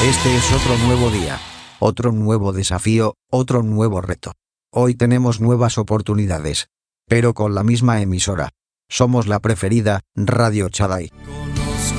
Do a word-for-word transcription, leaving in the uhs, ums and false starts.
Este es otro nuevo día, otro nuevo desafío, otro nuevo reto. Hoy tenemos nuevas oportunidades, pero con la misma emisora. Somos la preferida, Radio Chaday.